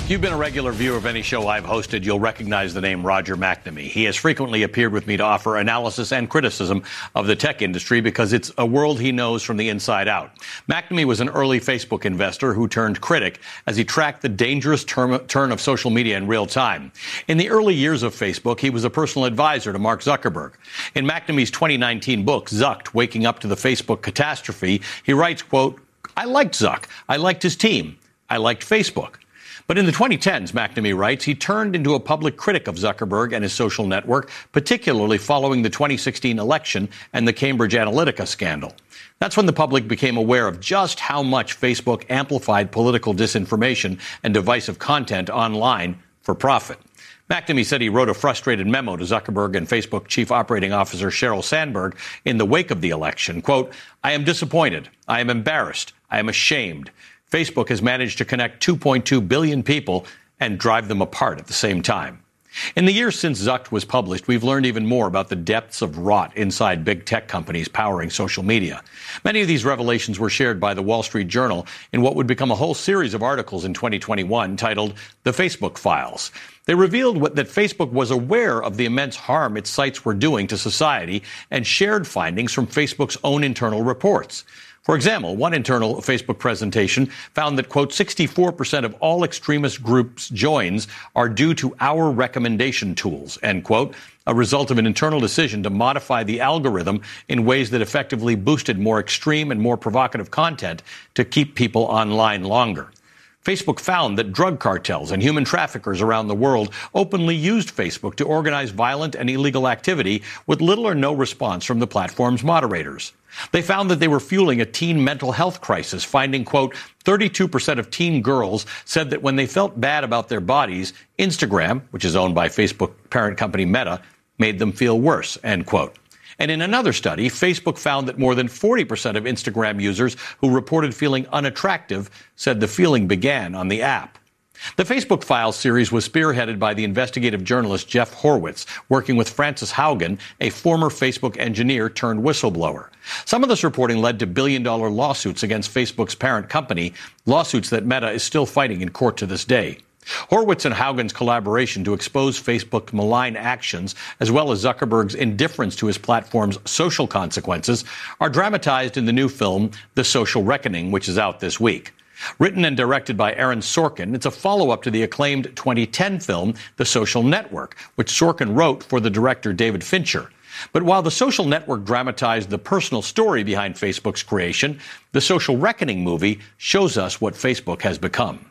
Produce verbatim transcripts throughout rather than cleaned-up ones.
If you've been a regular viewer of any show I've hosted, you'll recognize the name Roger McNamee. He has frequently appeared with me to offer analysis and criticism of the tech industry because it's a world he knows from the inside out. McNamee was an early Facebook investor who turned critic as he tracked the dangerous term, turn of social media in real time. In the early years of Facebook, he was a personal advisor to Mark Zuckerberg. In McNamee's twenty nineteen book, Zucked, Waking Up to the Facebook Catastrophe, he writes, quote, "I liked Zuck. I liked his team. I liked Facebook." But in the twenty tens, McNamee writes, he turned into a public critic of Zuckerberg and his social network, particularly following the twenty sixteen election and the Cambridge Analytica scandal. That's when the public became aware of just how much Facebook amplified political disinformation and divisive content online for profit. McNamee said he wrote a frustrated memo to Zuckerberg and Facebook Chief Operating Officer Sheryl Sandberg in the wake of the election. Quote, "I am disappointed. I am embarrassed. I am ashamed. Facebook has managed to connect two point two billion people and drive them apart at the same time." In the years since Zucked was published, we've learned even more about the depths of rot inside big tech companies powering social media. Many of these revelations were shared by the Wall Street Journal in what would become a whole series of articles in twenty twenty-one titled The Facebook Files. They revealed what, that Facebook was aware of the immense harm its sites were doing to society and shared findings from Facebook's own internal reports. For example, one internal Facebook presentation found that, quote, sixty-four percent of all extremist groups' joins are due to our recommendation tools, end quote, a result of an internal decision to modify the algorithm in ways that effectively boosted more extreme and more provocative content to keep people online longer. Facebook found that drug cartels and human traffickers around the world openly used Facebook to organize violent and illegal activity with little or no response from the platform's moderators. They found that they were fueling a teen mental health crisis, finding, quote, thirty-two percent of teen girls said that when they felt bad about their bodies, Instagram, which is owned by Facebook parent company Meta, made them feel worse, end quote. And in another study, Facebook found that more than forty percent of Instagram users who reported feeling unattractive said the feeling began on the app. The Facebook Files series was spearheaded by the investigative journalist Jeff Horwitz, working with Frances Haugen, a former Facebook engineer turned whistleblower. Some of this reporting led to billion-dollar lawsuits against Facebook's parent company, lawsuits that Meta is still fighting in court to this day. Horwitz and Haugen's collaboration to expose Facebook's malign actions, as well as Zuckerberg's indifference to his platform's social consequences, are dramatized in the new film, The Social Reckoning, which is out this week. Written and directed by Aaron Sorkin, it's a follow-up to the acclaimed twenty ten film, The Social Network, which Sorkin wrote for the director David Fincher. But while The Social Network dramatized the personal story behind Facebook's creation, The Social Reckoning movie shows us what Facebook has become.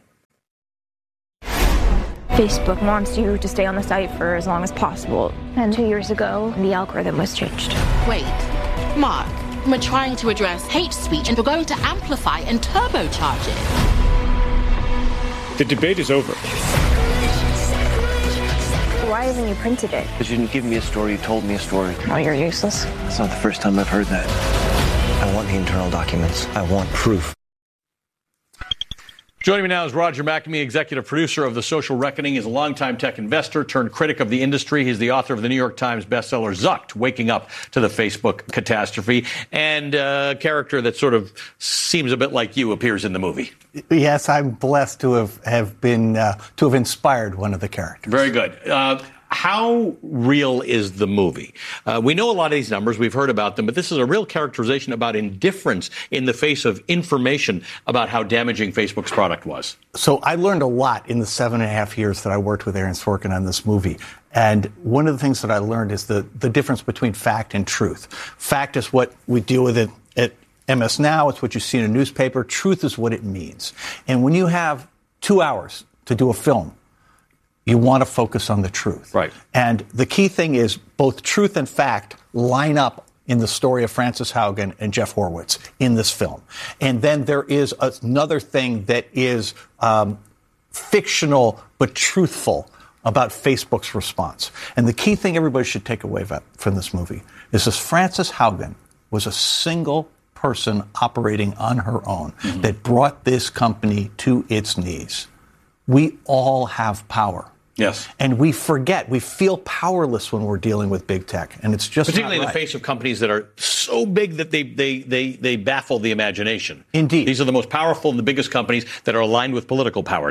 Facebook wants you to stay on the site for as long as possible. And two years ago, the algorithm was changed. Wait, Mark, we're trying to address hate speech and we're going to amplify and turbocharge it. The debate is over. Why haven't you printed it? Because you didn't give me a story, you told me a story. Oh, you're useless. It's not the first time I've heard that. I want the internal documents. I want proof. Joining me now is Roger McNamee, executive producer of The Social Reckoning. He's a longtime tech investor turned critic of the industry. He's the author of the New York Times bestseller Zucked, Waking Up to the Facebook Catastrophe, and a character that sort of seems a bit like you appears in the movie. Yes, I'm blessed to have, have been uh, to have inspired one of the characters. Very good. Uh, How real is the movie? Uh, we know a lot of these numbers. We've heard about them, but this is a real characterization about indifference in the face of information about how damaging Facebook's product was. So I learned a lot in the seven and a half years that I worked with Aaron Sorkin on this movie. And one of the things that I learned is the, the difference between fact and truth. Fact is what we deal with it at M S Now. It's what you see in a newspaper. Truth is what it means. And when you have two hours to do a film, you want to focus on the truth. Right. And the key thing is both truth and fact line up in the story of Frances Haugen and Jeff Horwitz in this film. And then there is another thing that is um, fictional but truthful about Facebook's response. And the key thing everybody should take away from this movie is this: Frances Haugen was a single person operating on her own mm-hmm. that brought this company to its knees. We all have power. Yes. And we forget. We feel powerless when we're dealing with big tech. And it's just particularly not in right. the face of companies that are so big that they, they, they, they baffle the imagination. Indeed. These are the most powerful and the biggest companies that are aligned with political power now.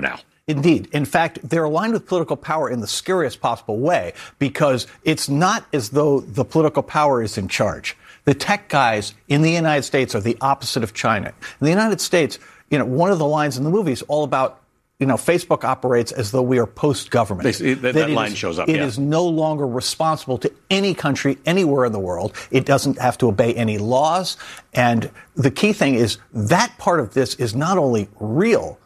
Indeed. In fact, they're aligned with political power in the scariest possible way, because it's not as though the political power is in charge. The tech guys in the United States are the opposite of China. In the United States, you know, one of the lines in the movie is all about, you know, Facebook operates as though we are post-government. They, that, that, that line is, shows up. It yeah. is no longer responsible to any country anywhere in the world. It doesn't have to obey any laws. And the key thing is that part of this is not only real.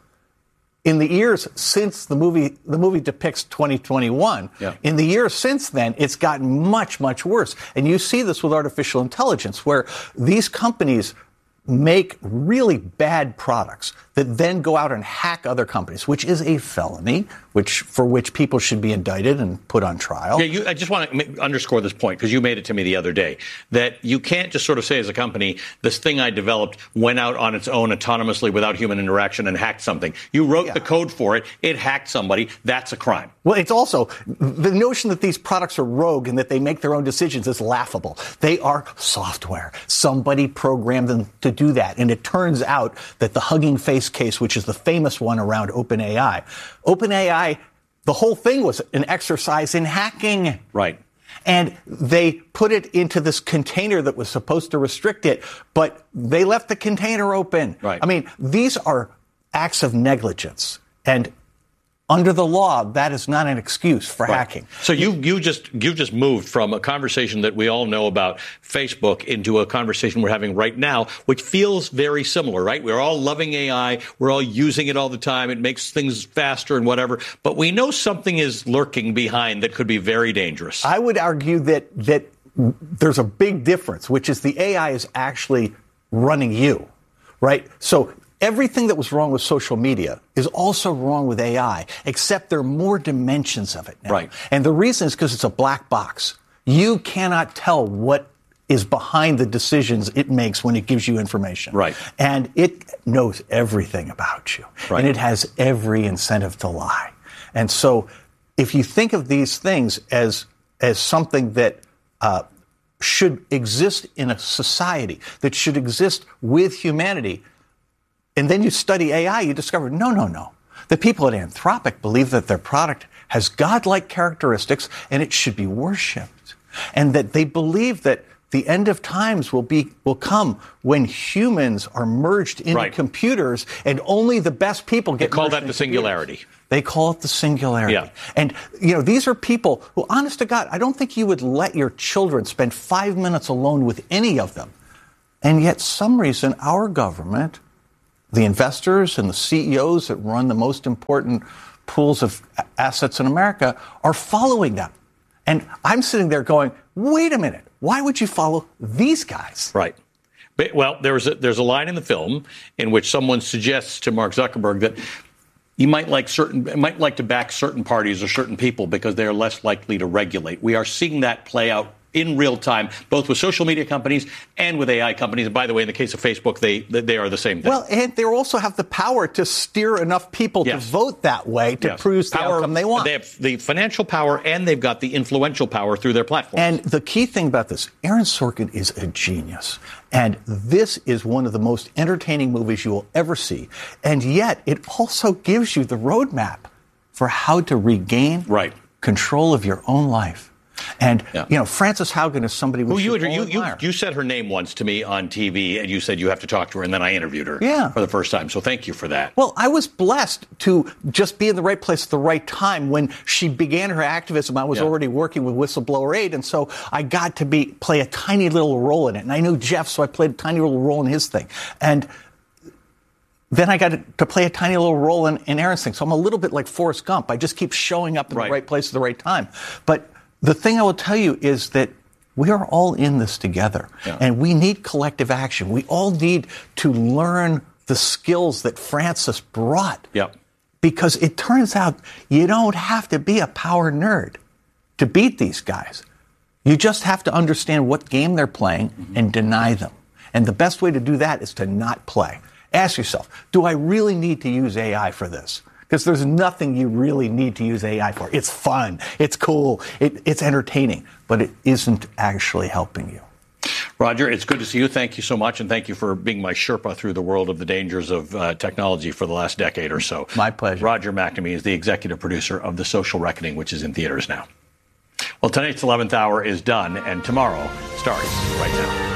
In the years since the movie, the movie depicts twenty twenty-one. Yeah. In the years since then, it's gotten much, much worse. And you see this with artificial intelligence, where these companies make really bad products that then go out and hack other companies, which is a felony, which for which people should be indicted and put on trial. Yeah, you, I just want to make, underscore this point, because you made it to me the other day, that you can't just sort of say as a company, this thing I developed went out on its own autonomously without human interaction and hacked something. You wrote Yeah. the code for it. It hacked somebody. That's a crime. Well, it's also the notion that these products are rogue and that they make their own decisions is laughable. They are software. Somebody programmed them to do that. And it turns out that the Hugging Face case, which is the famous one around OpenAI, OpenAI, the whole thing was an exercise in hacking. Right. And they put it into this container that was supposed to restrict it, but they left the container open. Right. I mean, these are acts of negligence. And under the law, that is not an excuse for Right. hacking. So you you just you just moved from a conversation that we all know about Facebook into a conversation we're having right now, which feels very similar, right? We're all loving A I. We're all using it all the time. It makes things faster and whatever. But we know something is lurking behind that could be very dangerous. I would argue that that there's a big difference, which is the A I is actually running you, right? So everything that was wrong with social media is also wrong with A I, except there are more dimensions of it now. Right. And the reason is because it's a black box. You cannot tell what is behind the decisions it makes when it gives you information. Right. And it knows everything about you. Right. And it has every incentive to lie. And so if you think of these things as as something that uh, should exist in a society, that should exist with humanity, and then you study A I, you discover, no, no, no. The people at Anthropic believe that their product has godlike characteristics and it should be worshipped. And that they believe that the end of times will be will come when humans are merged into Right. computers and only the best people get They call merged that into the singularity. computers. They call it the singularity. Yeah. And, you know, these are people who, honest to God, I don't think you would let your children spend five minutes alone with any of them. And yet, some reason, our government, the investors and the C E Os that run the most important pools of assets in America are following them. And I'm sitting there going, wait a minute, why would you follow these guys? Right. But, well, there's a, there's a line in the film in which someone suggests to Mark Zuckerberg that you might like certain might like to back certain parties or certain people because they are less likely to regulate. We are seeing that play out in real time, both with social media companies and with A I companies. And by the way, in the case of Facebook, they they are the same thing. Well, and they also have the power to steer enough people Yes. to vote that way to Yes. produce the Power- outcome they want. They have the financial power and they've got the influential power through their platforms. And the key thing about this, Aaron Sorkin is a genius. And this is one of the most entertaining movies you will ever see. And yet, it also gives you the roadmap for how to regain Right. control of your own life. And, Yeah. you know, Frances Haugen is somebody we Who you, should all you, you, admire. you said her name once to me on T V, and you said you have to talk to her, and then I interviewed her Yeah. for the first time. So thank you for that. Well, I was blessed to just be in the right place at the right time. When she began her activism, I was Yeah. already working with Whistleblower Aid, and so I got to be play a tiny little role in it. And I knew Jeff, so I played a tiny little role in his thing. And then I got to play a tiny little role in, in Aaron's thing. So I'm a little bit like Forrest Gump. I just keep showing up in Right. the right place at the right time. But the thing I will tell you is that we are all in this together. Yeah. And we need collective action. We all need to learn the skills that Frances brought. Yep. Because it turns out you don't have to be a power nerd to beat these guys. You just have to understand what game they're playing mm-hmm. and deny them. And the best way to do that is to not play. Ask yourself, do I really need to use A I for this? Because there's nothing you really need to use A I for. It's fun. It's cool. It, it's entertaining. But it isn't actually helping you. Roger, it's good to see you. Thank you so much, and thank you for being my Sherpa through the world of the dangers of uh, technology for the last decade or so. My pleasure. Roger McNamee is the executive producer of The Social Reckoning, which is in theaters now. Well, tonight's eleventh hour is done, and tomorrow starts right now.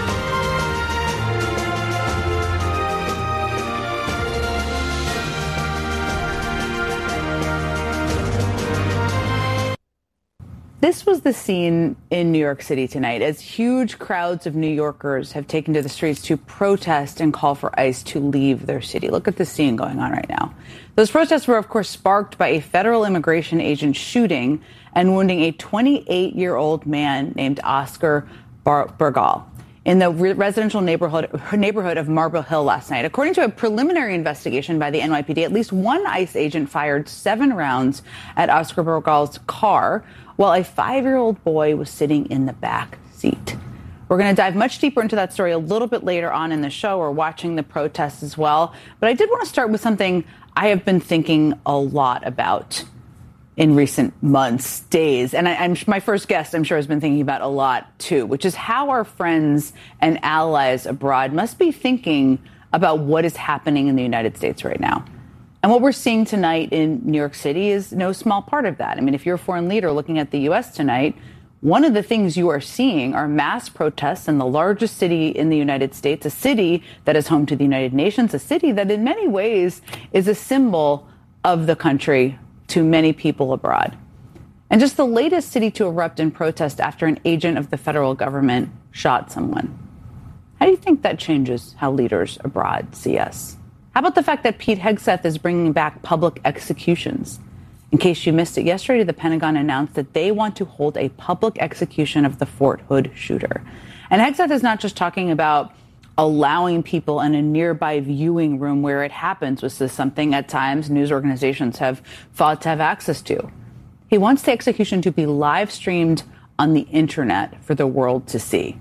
This was the scene in New York City tonight as huge crowds of New Yorkers have taken to the streets to protest and call for ICE to leave their city. Look at the scene going on right now. Those protests were, of course, sparked by a federal immigration agent shooting and wounding a twenty-eight-year-old man named Oscar Bar- Bergal in the re- residential neighborhood neighborhood of Marble Hill last night. According to a preliminary investigation by the N Y P D, at least one ICE agent fired seven rounds at Oscar Bergal's car while a five-year-old boy was sitting in the back seat. We're going to dive much deeper into that story a little bit later on in the show. We're watching the protests as well. But I did want to start with something I have been thinking a lot about in recent months, days. And I, I'm, my first guest, I'm sure, has been thinking about a lot, too, which is how our friends and allies abroad must be thinking about what is happening in the United States right now. And what we're seeing tonight in New York City is no small part of that. I mean, if you're a foreign leader looking at the U S tonight, one of the things you are seeing are mass protests in the largest city in the United States, a city that is home to the United Nations, a city that in many ways is a symbol of the country to many people abroad. And just the latest city to erupt in protest after an agent of the federal government shot someone. How do you think that changes how leaders abroad see us? How about the fact that Pete Hegseth is bringing back public executions? In case you missed it, yesterday the Pentagon announced that they want to hold a public execution of the Fort Hood shooter. And Hegseth is not just talking about allowing people in a nearby viewing room where it happens, which is something at times news organizations have fought to have access to. He wants the execution to be live streamed on the internet for the world to see.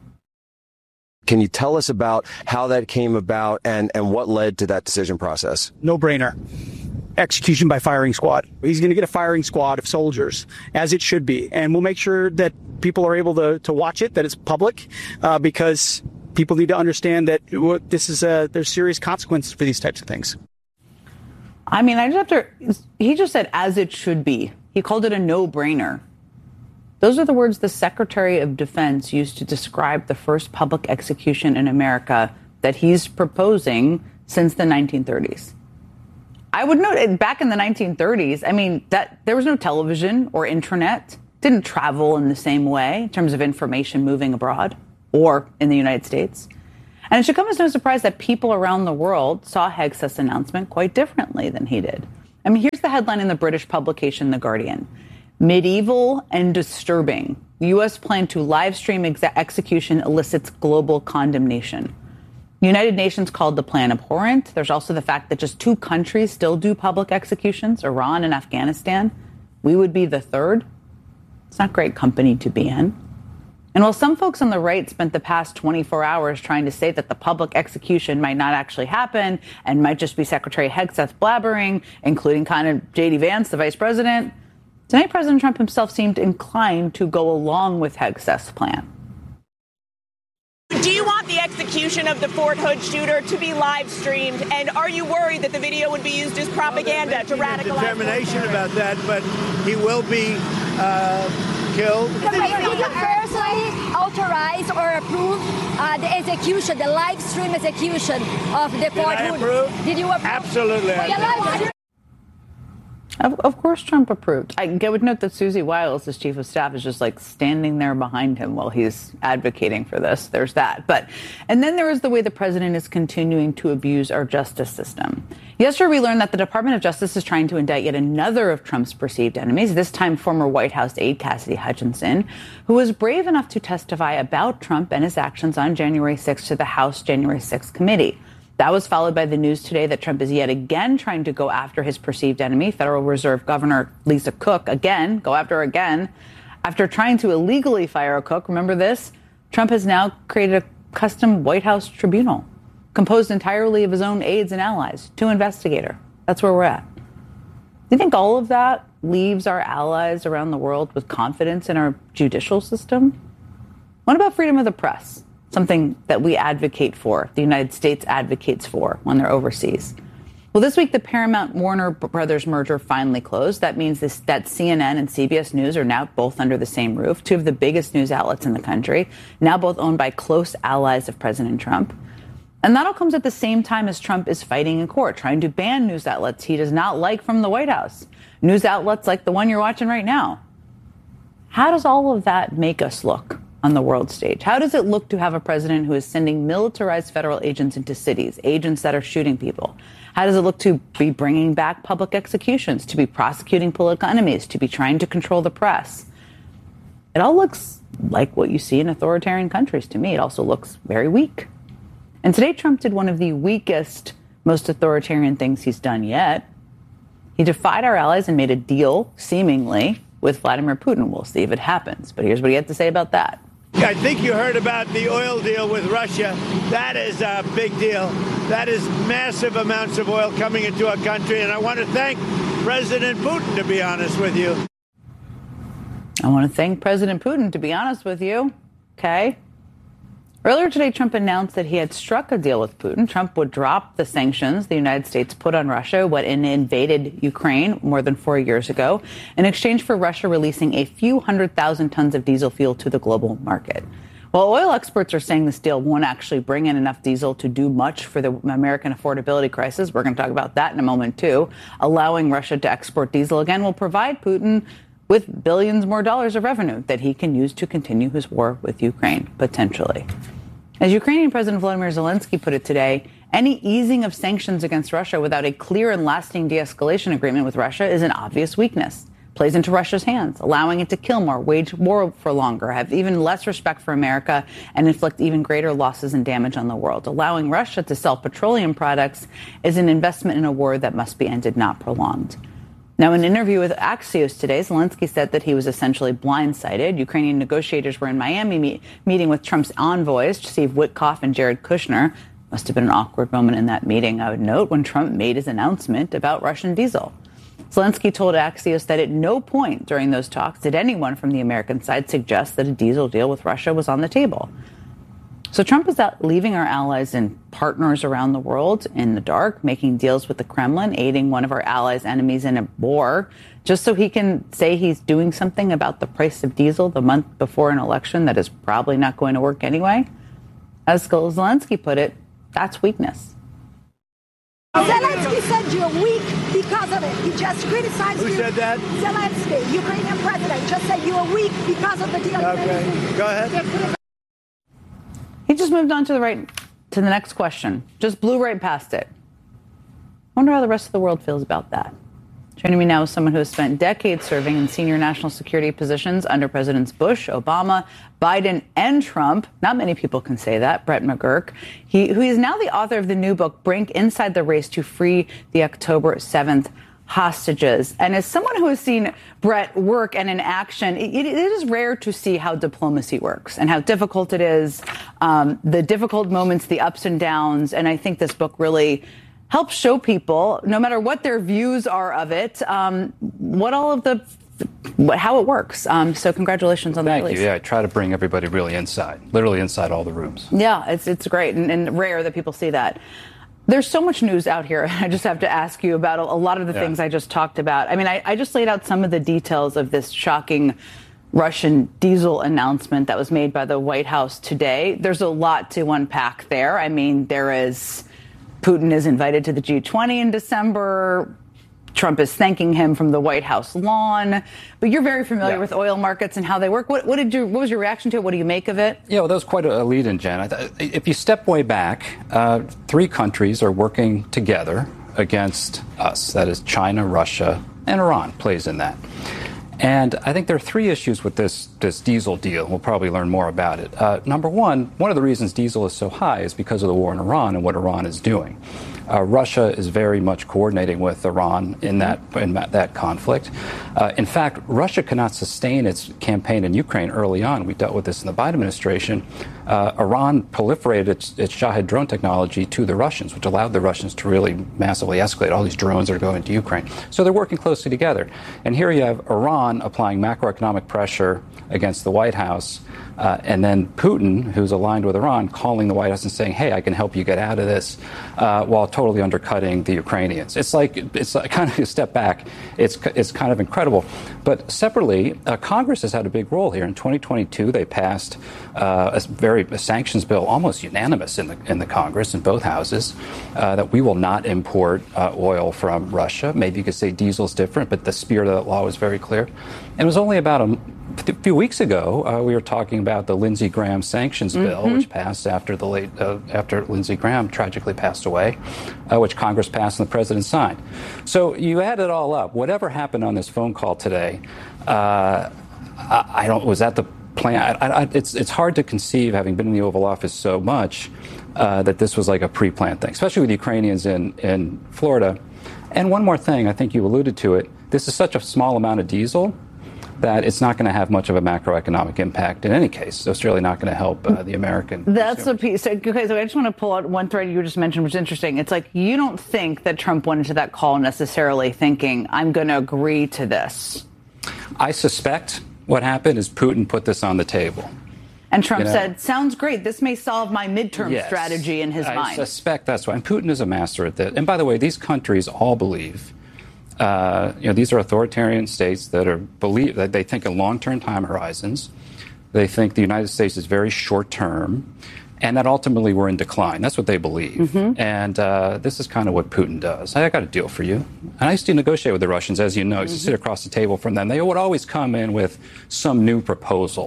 Can you tell us about how that came about and, and what led to that decision process? No brainer. Execution by firing squad. He's going to get a firing squad of soldiers, as it should be. And we'll make sure that people are able to, to watch it, that it's public, uh, because people need to understand that this is a, there's serious consequences for these types of things. I mean, I just have to, he just said, as it should be. He called it a no-brainer. Those are the words the Secretary of Defense used to describe the first public execution in America that he's proposing since the nineteen thirties. I would note back in the nineteen thirties, I mean, that there was no television or internet, didn't travel in the same way in terms of information moving abroad or in the United States. And it should come as no surprise that people around the world saw Hegseth's announcement quite differently than he did. I mean, here's the headline in the British publication The Guardian. Medieval and disturbing. The U S plan to live stream ex- execution elicits global condemnation. The United Nations called the plan abhorrent. There's also the fact that just two countries still do public executions, Iran and Afghanistan. We would be the third. It's not great company to be in. And while some folks on the right spent the past twenty-four hours trying to say that the public execution might not actually happen and might just be Secretary Hegseth blabbering, including kind of J D Vance, the vice president, tonight President Trump himself seemed inclined to go along with Hegseth's plan. Do you want the execution of the Fort Hood shooter to be live streamed? And are you worried that the video would be used as propaganda well, to radicalize? Determination about that, but he will be uh, killed. Did you personally authorize or approve uh, the execution, the live stream execution of the Fort Hood? Did I approve? Did you approve? Absolutely. Well, Of, of course Trump approved. I, I would note that Susie Wiles, his chief of staff, is just like standing there behind him while he's advocating for this. There's that. But and then there is the way the president is continuing to abuse our justice system. Yesterday, we learned that the Department of Justice is trying to indict yet another of Trump's perceived enemies, this time former White House aide Cassidy Hutchinson, who was brave enough to testify about Trump and his actions on January sixth to the House January sixth committee. That was followed by the news today that Trump is yet again trying to go after his perceived enemy, Federal Reserve Governor Lisa Cook, again, go after her again. After trying to illegally fire a cook, remember this? Trump has now created a custom White House tribunal composed entirely of his own aides and allies to investigate her. That's where we're at. Do you think all of that leaves our allies around the world with confidence in our judicial system? What about freedom of the press? something that we advocate for, the United States advocates for when they're overseas. Well, this week, the Paramount-Warner Brothers merger finally closed. That means this, that C N N and C B S News are now both under the same roof, two of the biggest news outlets in the country, now both owned by close allies of President Trump. And that all comes at the same time as Trump is fighting in court, trying to ban news outlets he does not like from the White House. News outlets like the one you're watching right now. How does all of that make us look on the world stage? How does it look to have a president who is sending militarized federal agents into cities, agents that are shooting people? How does it look to be bringing back public executions, to be prosecuting political enemies, to be trying to control the press? It all looks like what you see in authoritarian countries to me. It also looks very weak. And today, Trump did one of the weakest, most authoritarian things he's done yet. He defied our allies and made a deal, seemingly, with Vladimir Putin. We'll see if it happens. But here's what he had to say about that. I think you heard about the oil deal with Russia. That is a big deal. That is massive amounts of oil coming into our country. And I want to thank President Putin, to be honest with you. I want to thank President Putin, to be honest with you. Okay. Earlier today, Trump announced that he had struck a deal with Putin. Trump would drop the sanctions the United States put on Russia when it invaded Ukraine more than four years ago, in exchange for Russia releasing a few hundred thousand tons of diesel fuel to the global market. While oil experts are saying this deal won't actually bring in enough diesel to do much for the American affordability crisis, we're going to talk about that in a moment, too. Allowing Russia to export diesel again will provide Putin with billions more dollars of revenue that he can use to continue his war with Ukraine, potentially. As Ukrainian President Volodymyr Zelensky put it today, any easing of sanctions against Russia without a clear and lasting de-escalation agreement with Russia is an obvious weakness. Plays into Russia's hands, allowing it to kill more, wage war for longer, have even less respect for America, and inflict even greater losses and damage on the world. Allowing Russia to sell petroleum products is an investment in a war that must be ended, not prolonged. Now, in an interview with Axios today, Zelensky said that he was essentially blindsided. Ukrainian negotiators were in Miami meet, meeting with Trump's envoys, Steve Witkoff and Jared Kushner. Must have been an awkward moment in that meeting, I would note, when Trump made his announcement about Russian diesel. Zelensky told Axios that at no point during those talks did anyone from the American side suggest that a diesel deal with Russia was on the table. So Trump is out leaving our allies and partners around the world in the dark, making deals with the Kremlin, aiding one of our allies' enemies in a war, just so he can say he's doing something about the price of diesel the month before an election that is probably not going to work anyway. As Zelensky put it, that's weakness. Zelensky said you're weak because of it. He just criticized Who you. Who said that? Zelensky, Ukrainian president, just said you are weak because of the deal. Okay, go ahead. He just moved on to the right, to the next question. Just blew right past it. Wonder how the rest of the world feels about that. Joining me now is someone who has spent decades serving in senior national security positions under Presidents Bush, Obama, Biden, and Trump. Not many people can say that. Brett McGurk, he, who is now the author of the new book, Brink, Inside the Race to Free the October seventh Hostages. And as someone who has seen Brett work and in action, it, it is rare to see how diplomacy works and how difficult it is, um, the difficult moments, the ups and downs. And I think this book really helps show people, no matter what their views are of it, um, what all of the, what, how it works. Um, so congratulations on the release. Thank you. Yeah, I try to bring everybody really inside, literally inside all the rooms. Yeah, it's it's great and, and rare that people see that. There's so much news out here. I just have to ask you about a, a lot of the yeah. things I just talked about. I mean, I, I just laid out some of the details of this shocking Russian diesel announcement that was made by the White House today. There's a lot to unpack there. I mean, there is Putin is invited to the G twenty in December. Trump is thanking him from the White House lawn. But you're very familiar yeah. with oil markets and how they work. What, what did you? What was your reaction to it? What do you make of it? Yeah, well, that was quite a lead-in, Jen. If you step way back, uh, three countries are working together against us. That is China, Russia, and Iran plays in that. And I think there are three issues with this, this diesel deal. We'll probably learn more about it. Uh, number one, one of the reasons diesel is so high is because of the war in Iran and what Iran is doing. Uh, Russia is very much coordinating with Iran in that in that conflict. Uh, in fact, Russia cannot sustain its campaign in Ukraine early on. We dealt with this in the Biden administration. Uh, Iran proliferated its, its Shahed drone technology to the Russians, which allowed the Russians to really massively escalate all these drones that are going to Ukraine. So they're working closely together. And here you have Iran applying macroeconomic pressure against the White House Uh, and then Putin, who's aligned with Iran, calling the White House and saying, hey, I can help you get out of this, uh, while totally undercutting the Ukrainians. It's like, it's like kind of a step back. It's, it's kind of incredible. But separately, uh, Congress has had a big role here. In twenty twenty-two, they passed uh, a very a sanctions bill, almost unanimous in the, in the Congress, in both houses, uh, that we will not import uh, oil from Russia. Maybe you could say diesel's different, but the spirit of that law was very clear. And it was only about a A few weeks ago, uh, we were talking about the Lindsey Graham sanctions bill, mm-hmm. which passed after the late uh, after Lindsey Graham tragically passed away, uh, which Congress passed and the president signed. So you add it all up. Whatever happened on this phone call today, uh, I, I don't. Was that the plan? I, I, it's it's hard to conceive, having been in the Oval Office so much, uh, that this was like a pre-planned thing, especially with the Ukrainians in in Florida. And one more thing, I think you alluded to it. This is such a small amount of diesel that it's not going to have much of a macroeconomic impact in any case. So it's really not going to help uh, the American. That's consumer. the piece. Okay, so I just want to pull out one thread you just mentioned, which is interesting. It's like you don't think that Trump went into that call necessarily thinking, I'm going to agree to this. I suspect what happened is Putin put this on the table. And Trump you know? said, sounds great. This may solve my midterm yes, strategy in his I mind. I suspect that's why. And Putin is a master at that. And by the way, these countries all believe Uh, you know, these are authoritarian states that are believe that they think in long-term time horizons. They think the United States is very short-term, and that ultimately we're in decline. That's what they believe. Mm-hmm. And uh, this is kind of what Putin does. I got a deal for you. And I used to negotiate with the Russians, as you know. I used to sit across the table from them. They would always come in with some new proposal.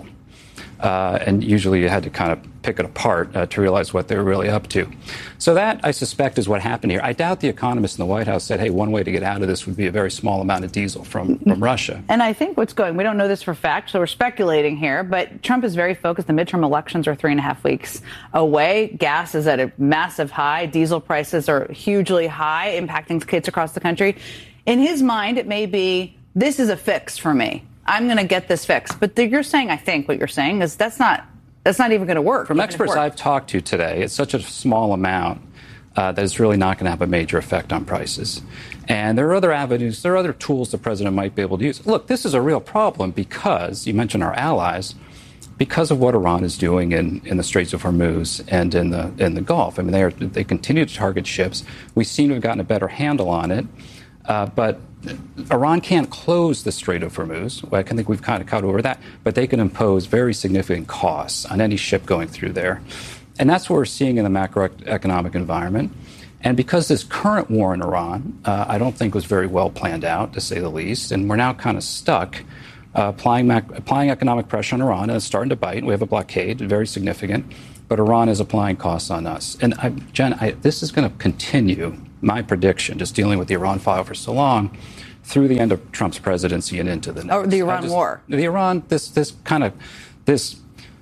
Uh, and usually you had to kind of pick it apart uh, to realize what they were really up to. So that, I suspect, is what happened here. I doubt the economists in the White House said, hey, one way to get out of this would be a very small amount of diesel from, from Russia. And I think what's going, we don't know this for fact, so we're speculating here, but Trump is very focused. The midterm elections are three and a half weeks away. Gas is at a massive high. Diesel prices are hugely high, impacting kids across the country. In his mind, it may be, this is a fix for me. I'm going to get this fixed. But the, you're saying, I think what you're saying is that's not that's not even going to work. From experts I've talked to today, it's such a small amount uh, that it's really not going to have a major effect on prices. And there are other avenues, there are other tools the president might be able to use. Look, this is a real problem because, you mentioned our allies, because of what Iran is doing in, in the Straits of Hormuz and in the in the Gulf. I mean, they are they continue to target ships. We seem to have gotten a better handle on it. Uh, but Iran can't close the Strait of Hormuz. Well, I think we've kind of cut over that. But they can impose very significant costs on any ship going through there. And that's what we're seeing in the macroeconomic environment. And because this current war in Iran, uh, I don't think was very well planned out, to say the least. And we're now kind of stuck uh, applying, mac- applying economic pressure on Iran. And it's starting to bite. We have a blockade, very significant. But Iran is applying costs on us. And, I, Jen, I, this is going to continue. My prediction, just dealing with the Iran file for so long, through the end of Trump's presidency and into the next. Oh, the Iran just, war. The Iran, this this kind of, this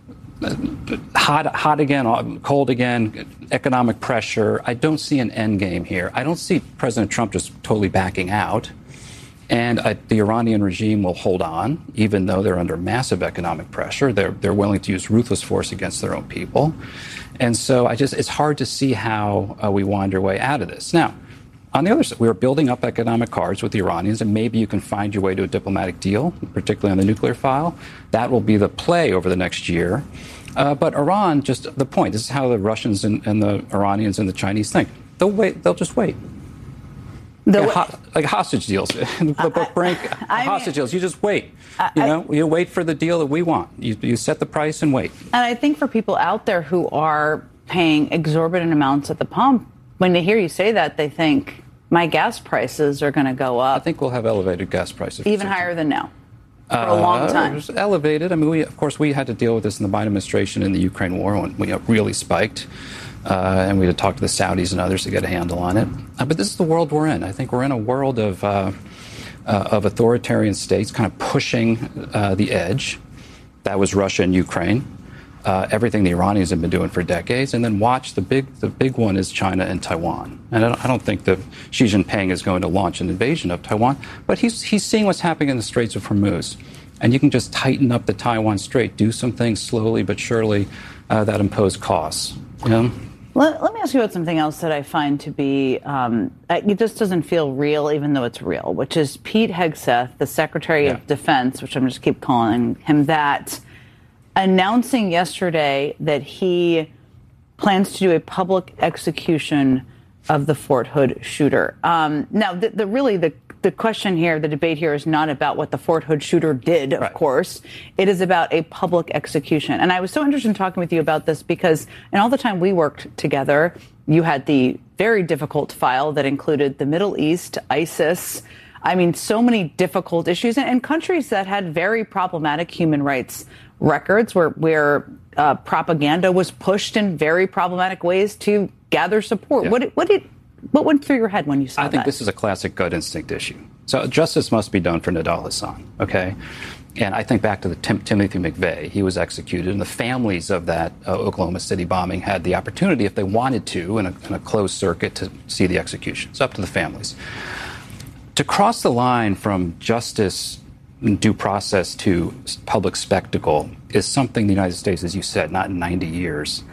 hot, hot again, cold again, economic pressure. I don't see an end game here. I don't see President Trump just totally backing out. And I, the Iranian regime will hold on, even though they're under massive economic pressure. They're they're willing to use ruthless force against their own people. And so I just it's hard to see how uh, we wind our way out of this. Now, on the other side, we are building up economic cards with the Iranians, and maybe you can find your way to a diplomatic deal, particularly on the nuclear file. That will be the play over the next year. Uh, but Iran, just the point, this is how the Russians and, and the Iranians and the Chinese think. They'll wait. They'll just wait. The like, ho- like hostage deals, the book break I, I hostage mean, deals. You just wait. I, you know, you wait for the deal that we want. You, you set the price and wait. And I think for people out there who are paying exorbitant amounts at the pump, when they hear you say that, they think my gas prices are going to go up. I think we'll have elevated gas prices, even higher than now. For a long time. Uh, it was elevated. I mean, we of course we had to deal with this in the Biden administration in the Ukraine war when we really spiked. Uh, and we had to talk to the Saudis and others to get a handle on it. Uh, but this is the world we're in. I think we're in a world of uh, uh, of authoritarian states kind of pushing uh, the edge. That was Russia and Ukraine. Uh, everything the Iranians have been doing for decades. And then watch the big the big one is China and Taiwan. And I don't, I don't think that Xi Jinping is going to launch an invasion of Taiwan. But he's he's seeing what's happening in the Straits of Hormuz. And you can just tighten up the Taiwan Strait, do some things slowly but surely uh, that impose costs. You know? Let, let me ask you about something else that I find to be, um, it just doesn't feel real, even though it's real, which is Pete Hegseth, the Secretary yeah. of Defense, which I'm just keep calling him that, announcing yesterday that he plans to do a public execution of the Fort Hood shooter. Um, now, the, the really the the question here, the debate here, is not about what the Fort Hood shooter did, of right. course. It is about a public execution. And I was so interested in talking with you about this because in all the time we worked together, you had the very difficult file that included the Middle East, ISIS. I mean, so many difficult issues and, and countries that had very problematic human rights records where, where uh, propaganda was pushed in very problematic ways to gather support. Yeah. What, what did What went through your head when you saw that? I think that? This is a classic gut instinct issue. So justice must be done for Nidal Hasan, okay? And I think back to the Tim- Timothy McVeigh. He was executed, and the families of that uh, Oklahoma City bombing had the opportunity, if they wanted to, in a, in a closed circuit, to see the execution. It's up to the families. To cross the line from justice and due process to public spectacle is something the United States, as you said, not in ninety years.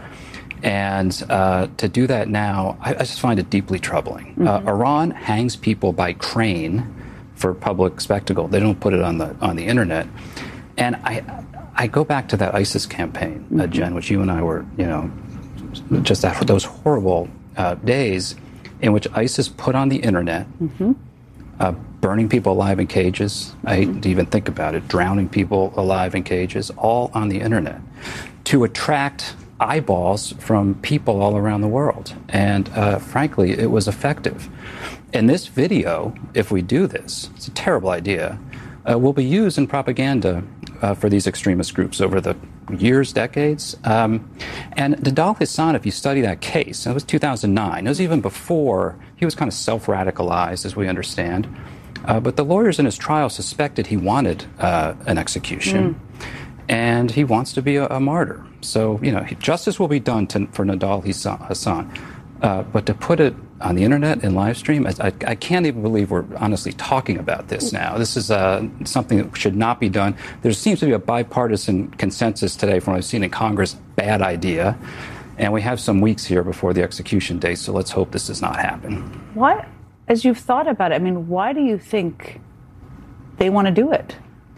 And uh, to do that now, I, I just find it deeply troubling. Mm-hmm. Uh, Iran hangs people by crane for public spectacle. They don't put it on the on the internet. And I I go back to that ISIS campaign, mm-hmm. uh, Jen, which you and I were, you know, just after those horrible uh, days in which ISIS put on the internet, mm-hmm. uh, burning people alive in cages. Mm-hmm. I hate to even think about it. Drowning people alive in cages, all on the internet, to attract eyeballs from people all around the world. And uh, frankly, it was effective. And this video, if we do this, it's a terrible idea, uh, will be used in propaganda uh, for these extremist groups over the years, decades. Um, and Nidal Hasan, if you study that case, it was two thousand nine. It was even before, he was kind of self-radicalized, as we understand. Uh, but the lawyers in his trial suspected he wanted uh, an execution. Mm. And he wants to be a, a martyr. So, you know, justice will be done to, for Nidal Hasan. Uh, but to put it on the internet and live stream, I, I, I can't even believe we're honestly talking about this now. This is uh, something that should not be done. There seems to be a bipartisan consensus today from what I've seen in Congress, bad idea. And we have some weeks here before the execution date, so let's hope this does not happen. What, as you've thought about it, I mean, why do you think they want to do it?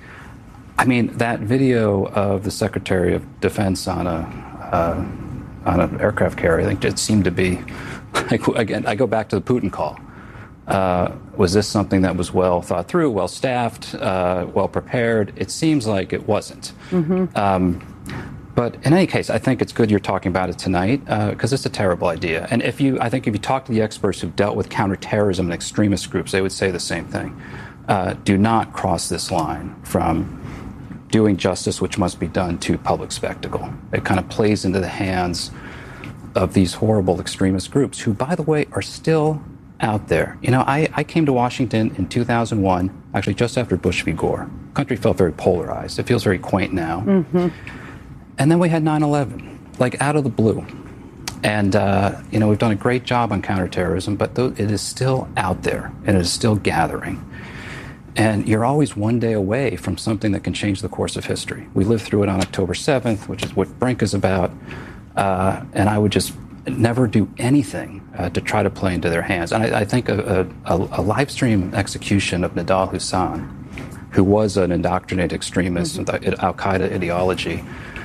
I mean, that video of the Secretary of Defense on a uh, on an aircraft carrier, I think it seemed to be, like, again, I go back to the Putin call. Uh, was this something that was well thought through, well staffed, uh, well prepared? It seems like it wasn't. Mm-hmm. Um, but in any case, I think it's good you're talking about it tonight because uh, it's a terrible idea. And if you, I think if you talk to the experts who've dealt with counterterrorism and extremist groups, they would say the same thing. Uh, do not cross this line from doing justice, which must be done, to public spectacle. It kind of plays into the hands of these horrible extremist groups who, by the way, are still out there. You know, I, I came to Washington in two thousand one, actually just after Bush v. Gore. The country felt very polarized. It feels very quaint now. Mm-hmm. And then we had nine eleven, like out of the blue. And, uh, you know, we've done a great job on counterterrorism, but th- it is still out there and it is still gathering. And you're always one day away from something that can change the course of history. We lived through it on October seventh, which is what Brink is about. Uh, and I would just never do anything uh, to try to play into their hands. And I, I think a, a, a live stream execution of Nidal Hasan, who was an indoctrinated extremist mm-hmm. with al-Qaeda ideology,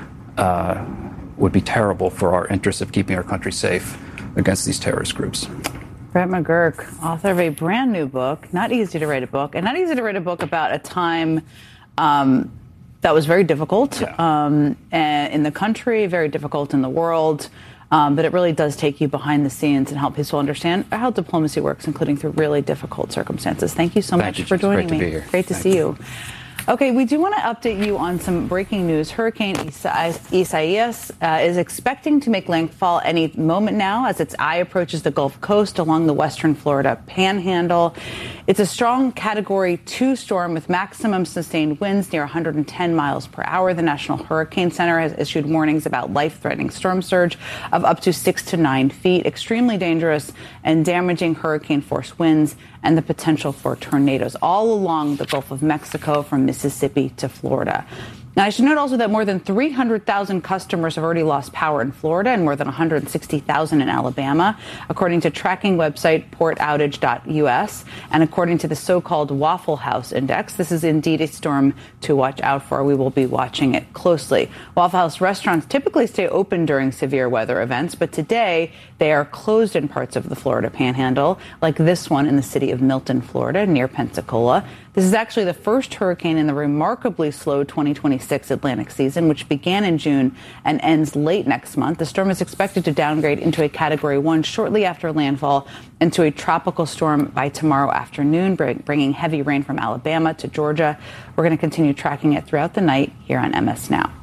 uh, would be terrible for our interests of keeping our country safe against these terrorist groups. Brett McGurk, author of a brand new book, not easy to write a book, and not easy to write a book about a time um, that was very difficult yeah. um, in the country, very difficult in the world. Um, but it really does take you behind the scenes and help people understand how diplomacy works, including through really difficult circumstances. Thank you so Thank much you, for joining great me. To be here. Great to Thank see you. you. Okay, we do want to update you on some breaking news. Hurricane Isa- Isaias uh, is expecting to make landfall any moment now as its eye approaches the Gulf Coast along the western Florida panhandle. It's a strong Category two storm with maximum sustained winds near one hundred ten miles per hour. The National Hurricane Center has issued warnings about life-threatening storm surge of up to six to nine feet, extremely dangerous and damaging hurricane-force winds, and the potential for tornadoes all along the Gulf of Mexico from Mississippi to Florida. Now, I should note also that more than three hundred thousand customers have already lost power in Florida and more than one hundred sixty thousand in Alabama, according to tracking website port outage dot U S. And according to the so-called Waffle House Index, this is indeed a storm to watch out for. We will be watching it closely. Waffle House restaurants typically stay open during severe weather events, but today they are closed in parts of the Florida Panhandle, like this one in the city of Milton, Florida, near Pensacola. This is actually the first hurricane in the remarkably slow twenty twenty-six Atlantic season, which began in June and ends late next month. The storm is expected to downgrade into a Category one shortly after landfall into a tropical storm by tomorrow afternoon, bringing heavy rain from Alabama to Georgia. We're going to continue tracking it throughout the night here on M S Now.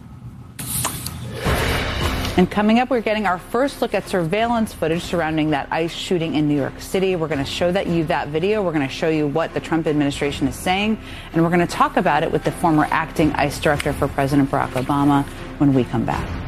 And coming up, we're getting our first look at surveillance footage surrounding that ICE shooting in New York City. We're going to show that you that video. We're going to show you what the Trump administration is saying. And we're going to talk about it with the former acting ICE director for President Barack Obama when we come back.